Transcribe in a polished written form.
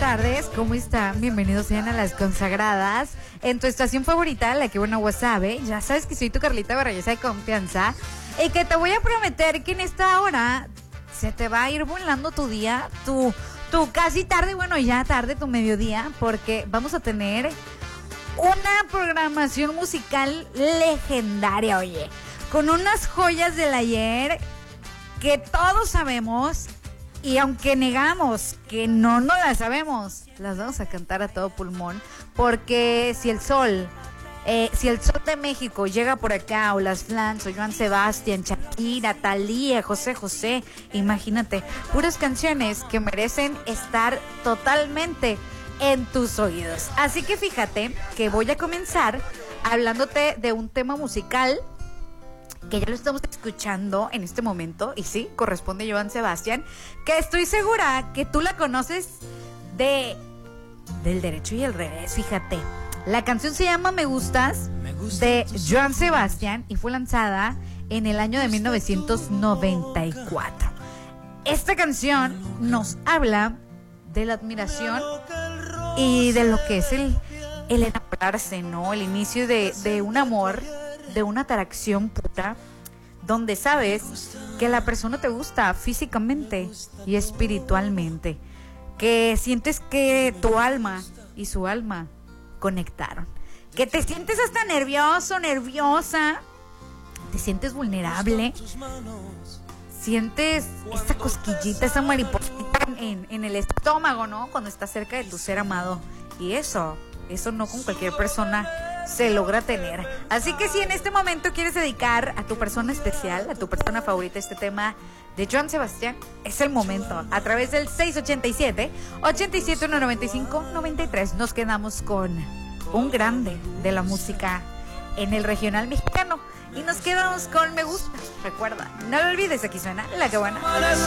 tardes, ¿cómo están? Bienvenidos sean a Las Consagradas, en tu estación favorita, la que buena Wasabe. Ya sabes que soy tu Carlita Barrayosa de confianza y que te voy a prometer que en esta hora se te va a ir volando tu día, tu casi tarde, bueno ya tarde, tu mediodía, porque vamos a tener una programación musical legendaria, oye, con unas joyas del ayer que todos sabemos. Y aunque negamos que no las sabemos, las vamos a cantar a todo pulmón, porque si el sol de México llega por acá, o Las Flans, o Joan Sebastián, Shakira, Thalía, José José, imagínate, puras canciones que merecen estar totalmente en tus oídos. Así que fíjate que voy a comenzar hablándote de un tema musical que ya lo estamos escuchando en este momento, y sí, corresponde a Joan Sebastián, que estoy segura que tú la conoces del derecho y el revés, fíjate. La canción se llama Me Gustas, de Joan Sebastián, y fue lanzada en el año de 1994. Esta canción nos habla de la admiración y de lo que es el enamorarse, ¿no? El inicio de un amor, de una atracción pura, donde sabes que la persona te gusta físicamente y espiritualmente, que sientes que tu alma y su alma conectaron, que te sientes hasta nervioso, nerviosa, te sientes vulnerable, sientes esa cosquillita, esa mariposita en el estómago, ¿no? Cuando estás cerca de tu ser amado, y eso no con cualquier persona se logra tener. Así que si en este momento quieres dedicar a tu persona especial, a tu persona favorita, este tema de Joan Sebastián, es el momento. A través del 687-195-93 nos quedamos con un grande de la música en el regional mexicano, y nos quedamos con Me Gusta. Recuerda, no lo olvides, aquí suena La Que Buena.